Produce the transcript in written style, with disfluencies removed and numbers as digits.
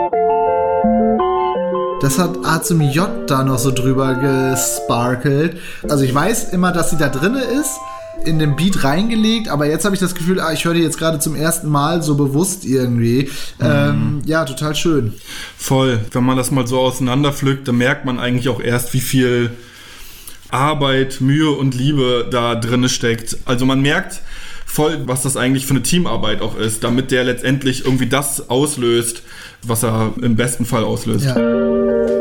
Das hat A zum J da noch so drüber gesparkelt. Also ich weiß immer, dass sie da drinne ist, in den Beat reingelegt, aber jetzt habe ich das Gefühl, ich höre die jetzt gerade zum ersten Mal so bewusst irgendwie. Ja, total schön. Voll. Wenn man das mal so auseinanderpflückt, dann merkt man eigentlich auch erst, wie viel Arbeit, Mühe und Liebe da drinne steckt. Also man merkt voll, was das eigentlich für eine Teamarbeit auch ist, damit der letztendlich irgendwie das auslöst, was er im besten Fall auslöst. Ja.